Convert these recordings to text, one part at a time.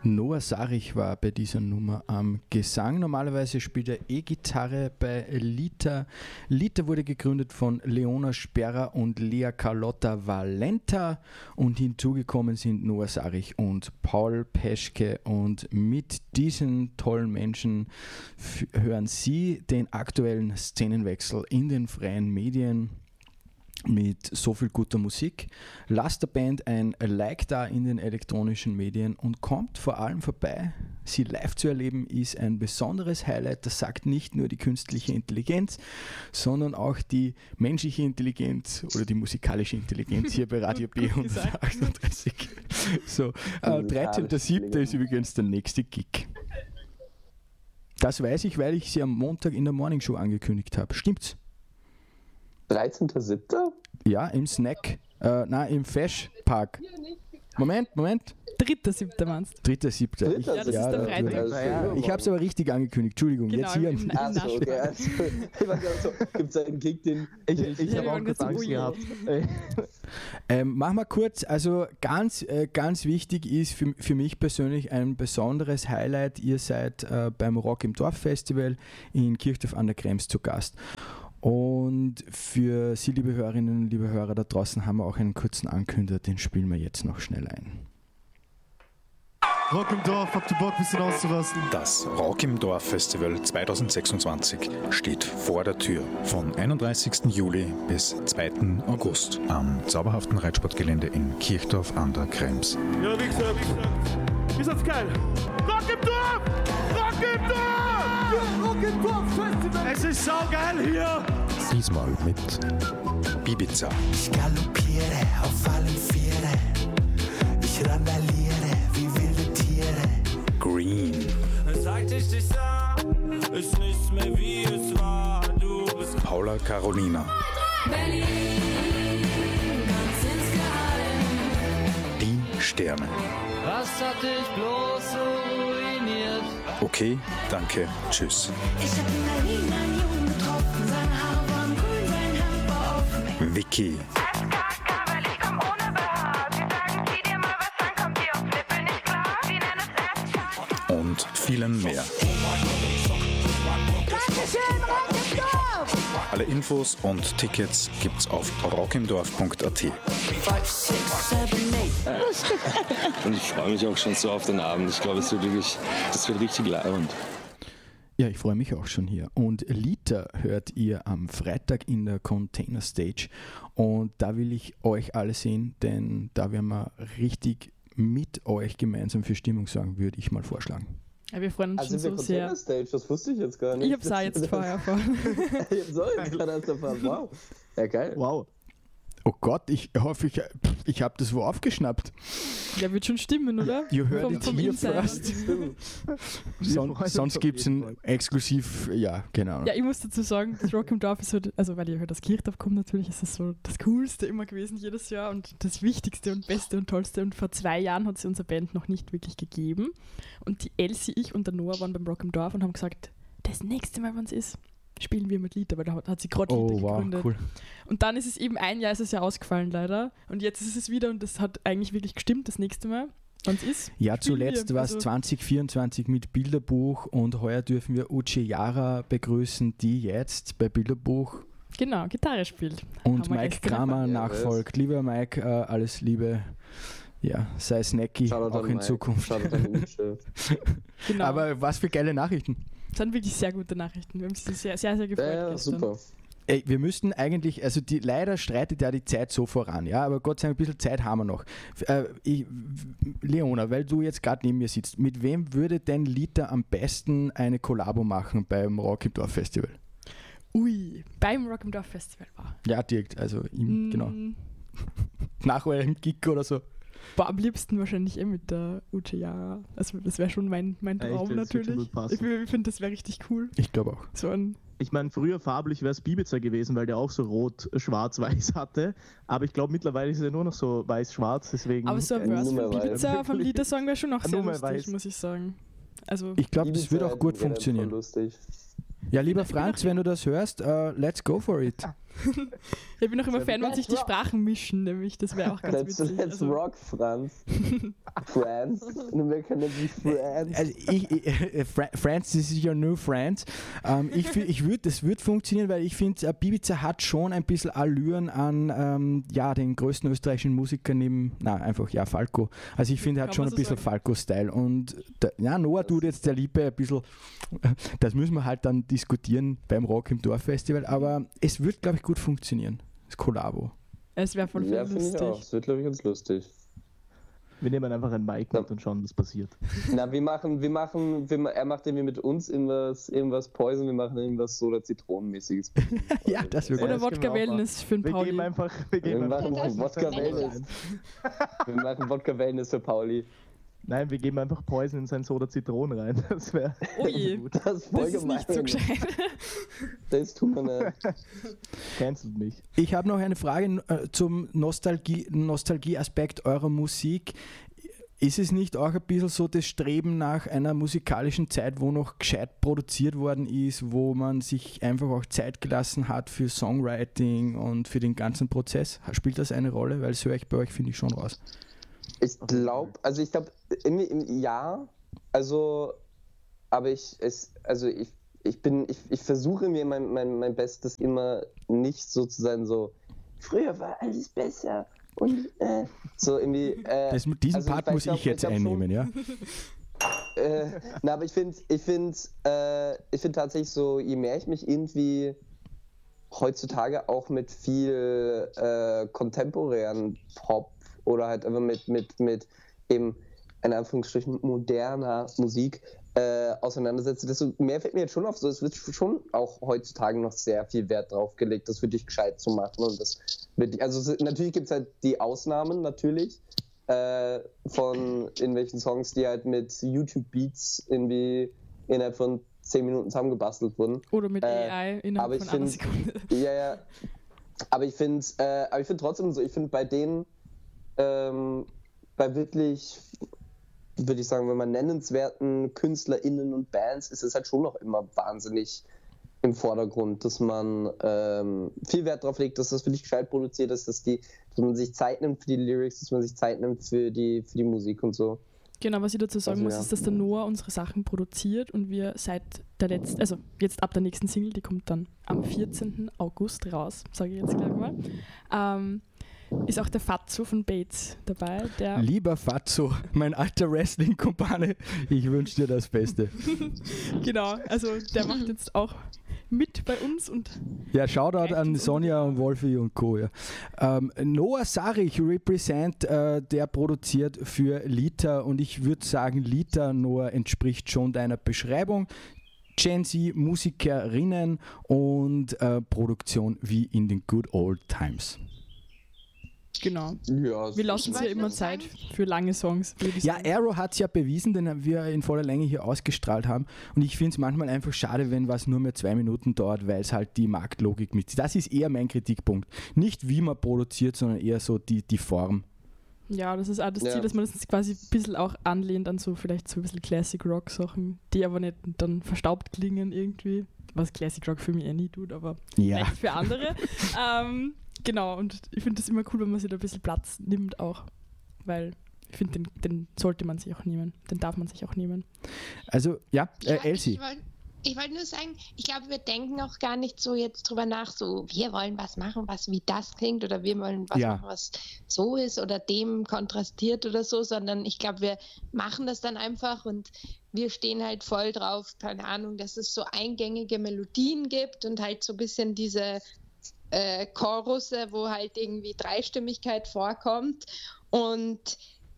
Noah Sarich war bei dieser Nummer am Gesang. Normalerweise spielt er E-Gitarre bei Lita. Lita wurde gegründet von Leona Sperrer und Lea Carlotta Valenta und hinzugekommen sind Noah Sarich und Paul Peschke, und mit diesen tollen Menschen hören Sie den aktuellen Szenenwechsel in den freien Medien mit so viel guter Musik. Lasst der Band ein Like da in den elektronischen Medien und kommt vor allem vorbei. Sie live zu erleben ist ein besonderes Highlight. Das sagt nicht nur die künstliche Intelligenz, sondern auch die menschliche Intelligenz oder die musikalische Intelligenz hier bei Radio B138. So, 13.07. ist übrigens der nächste Gig. Das weiß ich, weil ich sie am Montag in der Morningshow angekündigt habe. Stimmt's? 13.07.? Ja, im Snack. Im Fesch Park. Moment. 3.7. meinst du? 3.7. Ja, das ist der Freitag. Ich habe es aber richtig. Angekündigt. Entschuldigung, genau, jetzt hier. Gibt es einen Gig, den ich habe auch kurz Angst gehabt. Mach mal kurz, also ganz wichtig ist für mich persönlich ein besonderes Highlight. Ihr seid beim Rock im Dorf Festival in Kirchdorf an der Krems zu Gast. Und für Sie, liebe Hörerinnen und liebe Hörer da draußen, haben wir auch einen kurzen Ankündiger, den spielen wir jetzt noch schnell ein. Rock im Dorf, habt ihr Bock, ein bisschen auszurasten? Das Rock im Dorf Festival 2026 steht vor der Tür. Vom 31. Juli bis 2. August am zauberhaften Reitsportgelände in Kirchdorf an der Krems. Ja, wie gesagt, ist das geil? Rock im Dorf! Rock im Dorf! Ja, Rock im Dorf Festival! Es ist saugeil hier! Diesmal mit Bibiza. Ich galoppiere auf allen Viere. Ich randaliere wie wilde Tiere. Green. Seit ich dich sah, ist nichts mehr wie es war. Du bist Paula Carolina. Berlin, ganz insgeheim. Die Sterne. Was hat dich bloß so ruiniert? Okay, danke, tschüss. Ich hab in Berlin einen Jungen getroffen. Sein Haar war grün, sein Hemd war offen. Vicky. Und vielen mehr. Alle Infos und Tickets gibt's auf rockimdorf.at. Und ich freue mich auch schon so auf den Abend. Ich glaube, das wird richtig leibend. Ja, ich freue mich auch schon hier. Und Lita hört ihr am Freitag in der Container Stage. Und da will ich euch alle sehen, denn da werden wir richtig mit euch gemeinsam für Stimmung sorgen, würde ich mal vorschlagen. Ja, wir freuen uns schon so sehr. Stage, das wusste ich jetzt gar nicht. Ich hab's auch jetzt vorher erfahren. Ich hab's gerade erst erfahren. Wow. Ja, geil. Wow. Oh Gott, ich hoffe, ich habe das wo aufgeschnappt. Ja, wird schon stimmen, oder? You heard it here first. Sonst gibt es ein exklusiv, ja, genau. Ja, ich muss dazu sagen, das Rock im Dorf ist so, also weil ihr hört, das Kirchdorf kommt natürlich, ist das so das Coolste immer gewesen jedes Jahr und das Wichtigste und Beste und Tollste. Und vor 2 Jahren hat es unsere Band noch nicht wirklich gegeben. Und die Elsie, ich und der Noah waren beim Rock im Dorf und haben gesagt, das nächste Mal, wenn es ist, spielen wir mit Lita, weil da hat sie gerade Lita gegründet. Cool. Und dann ist es eben ein Jahr, ist es ja ausgefallen leider. Und jetzt ist es wieder und das hat eigentlich wirklich gestimmt, das nächste Mal, wann es ist. Ja, zuletzt war es 2024 mit Bilderbuch und heuer dürfen wir Uche Yara begrüßen, die jetzt bei Bilderbuch genau, Gitarre spielt. Und Mike Kramer nachfolgt. Lieber Mike, alles Liebe. Ja, sei snacky, auch in Zukunft. Genau. Aber was für geile Nachrichten. Das sind wirklich sehr gute Nachrichten. Wir haben uns sehr, sehr, sehr gefreut. Ja, super. Ey, wir müssten eigentlich, also leider streitet ja die Zeit so voran, ja, aber Gott sei Dank, ein bisschen Zeit haben wir noch. Leona, weil du jetzt gerade neben mir sitzt, mit wem würde denn Lita am besten eine Kollabo machen beim Rock im Dorf Festival? Ui, beim Rock im Dorf Festival war. Ja, direkt, also genau. Nach eurem Gig oder so. Boah, am liebsten wahrscheinlich mit der Uche Yara. Also das wäre schon mein Traum echt, natürlich. Ich finde, das wäre richtig cool. Ich glaube auch. Ich meine, früher farblich wäre es Bibiza gewesen, weil der auch so rot, schwarz, weiß hatte. Aber ich glaube, mittlerweile ist er nur noch so weiß-schwarz, deswegen... Aber so ein Verse von Bibiza vom Liedersong wäre schon auch sehr lustig, muss ich sagen. Also ich glaube, das würde auch gut funktionieren. Ja, lieber Franz, wenn du das hörst, let's go for it. Ich bin auch immer Fan, wenn sich die Sprachen mischen, nämlich. Das wäre auch ganz witzig. Let's rock, Franz. Franz. Wir können wie Franz. Also France, this is your new friends. Das wird funktionieren, weil ich finde, Bibiza hat schon ein bisschen Allüren an den größten österreichischen Musiker neben, Falco. Also ich finde, er hat schon ein bisschen Falco-Style. Und Noah tut jetzt der Liebe ein bisschen, das müssen wir halt dann diskutieren beim Rock im Dorf Festival, aber es wird, glaube ich, gut funktionieren. Das Kollabo. Es wäre voll Ja, finde ich lustig. auch. Es wird, glaube ich, ganz lustig. Wir nehmen einfach ein Mic mit und schauen, was passiert. Na, er macht irgendwie mit uns irgendwas Poison, wir machen irgendwas so oder Zitronenmäßiges. Ja, das wird Oder das Wodka können wir auch Wellness für den Wir Pauli. geben einfach Wodka Wellness. Wir machen Wodka Wellness für Pauli. Nein, wir geben einfach Poison in sein Soda Zitronen rein. Das wäre Oh je, gut. Das ist voll das ist nicht so gemein. gescheit. Das tut mir nicht. Cancelt mich. Ich habe noch eine Frage zum Nostalgie-Aspekt eurer Musik. Ist es nicht auch ein bisschen so das Streben nach einer musikalischen Zeit, wo noch gescheit produziert worden ist, wo man sich einfach auch Zeit gelassen hat für Songwriting und für den ganzen Prozess? Spielt das eine Rolle? Weil das höre ich bei euch, finde ich, schon raus. Ich glaube, ja, also, aber ich versuche mir mein Bestes immer nicht so zu sein, so, früher war alles besser und so irgendwie. Diesen Part muss ich jetzt einnehmen, ja? Aber ich finde tatsächlich so, je mehr ich mich irgendwie heutzutage auch mit viel kontemporären Pop oder halt einfach mit eben in Anführungsstrichen moderner Musik auseinandersetze, desto mehr fällt mir jetzt schon auf, so es wird schon auch heutzutage noch sehr viel Wert drauf gelegt, das wirklich gescheit zu machen und das wirklich, also natürlich gibt es halt die Ausnahmen natürlich von irgendwelchen Songs, die halt mit YouTube-Beats irgendwie innerhalb von 10 Minuten zusammengebastelt wurden. Oder mit AI innerhalb von einer Sekunde. Ja, aber ich finde trotzdem so, ich finde bei denen bei wirklich, würde ich sagen, wenn man nennenswerten KünstlerInnen und Bands, ist es halt schon noch immer wahnsinnig im Vordergrund, dass man viel Wert darauf legt, dass das wirklich gescheit produziert ist, dass man sich Zeit nimmt für die Lyrics, dass man sich Zeit nimmt für die Musik und so. Genau, was ich dazu sagen muss, ist, dass der Noah unsere Sachen produziert und wir seit der letzten, also jetzt ab der nächsten Single, die kommt dann am 14. August raus, sage ich jetzt gleich mal, ist auch der Fatso von Bates dabei. Lieber Fatso, mein alter Wrestling-Kumpane, ich wünsche dir das Beste. Genau, also der macht jetzt auch mit bei uns und ja, Shoutout an Sonja und Wolfi und Co. Ja. Noah Sarich represent, der produziert für Lita und ich würde sagen, Lita, Noah, entspricht schon deiner Beschreibung. Gen Z, Musikerinnen und Produktion wie in den good old times. Genau. Ja, wir lassen uns ja immer Zeit für lange Songs. Ja, Arrow hat es ja bewiesen, den wir in voller Länge hier ausgestrahlt haben. Und ich finde es manchmal einfach schade, wenn was nur mehr 2 Minuten dauert, weil es halt die Marktlogik mitzieht. Das ist eher mein Kritikpunkt. Nicht wie man produziert, sondern eher so die Form. Ja, das ist auch das Ziel, dass man das quasi ein bisschen auch anlehnt an so vielleicht so ein bisschen Classic Rock Sachen, die aber nicht dann verstaubt klingen irgendwie. Was Classic Rock für mich nie tut, aber vielleicht für andere. Genau, und ich finde das immer cool, wenn man sich da ein bisschen Platz nimmt auch, weil ich finde, den sollte man sich auch nehmen, den darf man sich auch nehmen. Also, ja, Elsie. Ich wollte nur sagen, ich glaube, wir denken auch gar nicht so jetzt drüber nach, so wir wollen was machen, wie das klingt oder wir wollen was machen, was so ist oder dem kontrastiert oder so, sondern ich glaube, wir machen das dann einfach und wir stehen halt voll drauf, keine Ahnung, dass es so eingängige Melodien gibt und halt so ein bisschen diese Chorusse, wo halt irgendwie Dreistimmigkeit vorkommt und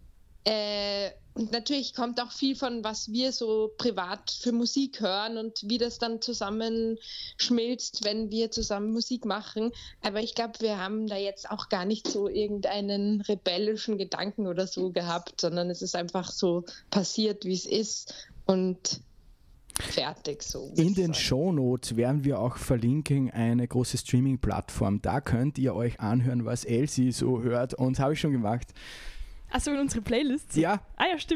natürlich kommt auch viel von, was wir so privat für Musik hören und wie das dann zusammenschmilzt, wenn wir zusammen Musik machen. Aber ich glaube, wir haben da jetzt auch gar nicht so irgendeinen rebellischen Gedanken oder so gehabt, sondern es ist einfach so passiert, wie es ist und fertig so. In den Shownotes werden wir auch verlinken eine große Streaming-Plattform. Da könnt ihr euch anhören, was Elsie so hört und habe ich schon gemacht. Achso, in unsere Playlists? Ja. Ah ja, stimmt.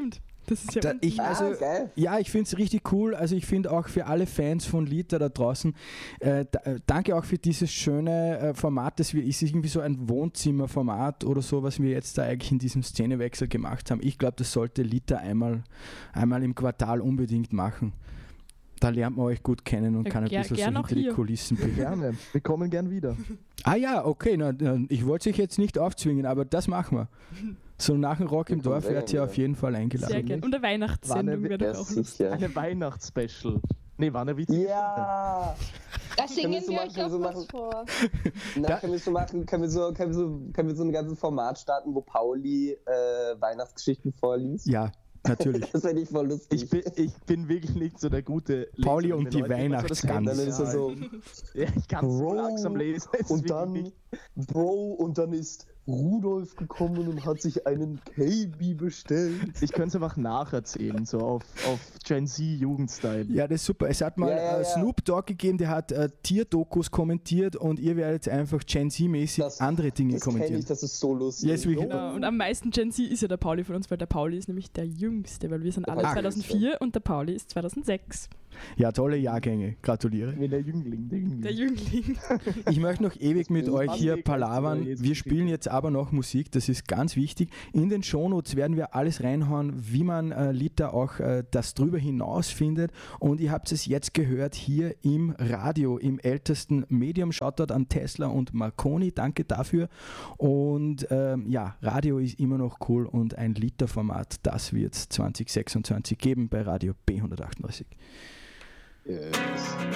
Das ist ja geil. Ja, ich finde es richtig cool. Also ich finde auch für alle Fans von Lita da draußen, danke auch für dieses schöne Format, das ist irgendwie so ein Wohnzimmerformat oder so, was wir jetzt da eigentlich in diesem Szenewechsel gemacht haben. Ich glaube, das sollte Lita einmal im Quartal unbedingt machen. Da lernt man euch gut kennen und kann ein bisschen so hinter die Kulissen blicken. Gerne, wir kommen gern wieder. Ah ja, okay, ich wollte sich jetzt nicht aufzwingen, aber das machen wir. So nach dem Rock im Dorf werdet ihr auf jeden Fall eingeladen. Sehr gerne. Und eine Weihnachtssendung wäre doch auch lustig. Eine Weihnachtsspecial. Nee, war eine witzige Ja! Da singen wir euch auch was vor. Können wir so ein ganzes Format starten, wo Pauli Weihnachtsgeschichten vorliest? Ja. Natürlich. Das wäre nicht voll lustig. Ich bin wirklich nicht so der gute Leser. Pauli und die Weihnachtsgans. Dann ist er so, ich kann so langsam lesen. Und dann ist Rudolf gekommen und hat sich einen KB bestellt. Ich könnte es einfach nacherzählen, so auf Gen Z Jugendstyle. Ja, das ist super. Es hat mal Snoop Dogg gegeben, der hat Tierdokus kommentiert und ihr werdet jetzt einfach Gen Z-mäßig andere Dinge kommentieren. Das ist so lustig. Yes, genau. Und am meisten Gen Z ist ja der Pauli von uns, weil der Pauli ist nämlich der Jüngste, weil wir sind alle 2004 und der Pauli ist 2006. Ja, tolle Jahrgänge. Gratuliere. Der Jüngling. Der Jüngling. Ich möchte noch ewig mit euch hier palavern. Wir spielen jetzt aber noch Musik, das ist ganz wichtig. In den Shownotes werden wir alles reinhauen, wie man Lita auch das drüber hinaus findet. Und ihr habt es jetzt gehört hier im Radio, im ältesten Medium. Shoutout an Tesla und Marconi, danke dafür. Und Radio ist immer noch cool und ein Lita-Format, das wird es 2026 geben bei Radio B138. Yes.